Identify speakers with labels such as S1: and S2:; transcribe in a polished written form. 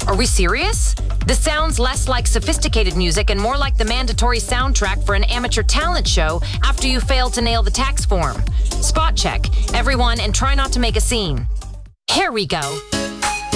S1: Are we serious? This sounds less like sophisticated music and more like the mandatory soundtrack for an amateur talent show after you fail to nail the tax form. Spot check, everyone, and try not to make a scene. Here we go.